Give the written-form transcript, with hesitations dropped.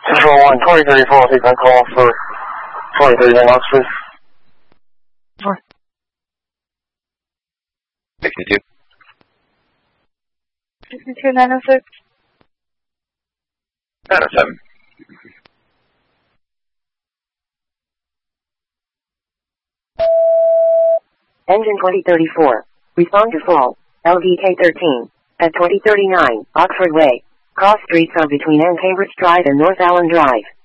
Control 1, 2034, take that call for 2039 Oxford. Sure. 62. 62, 906. 907. Engine 2034. Respond to fall. LDK 13. At 2039, Oxford Way. Cross streets are between Ann Cambridge Drive and North Allen Drive.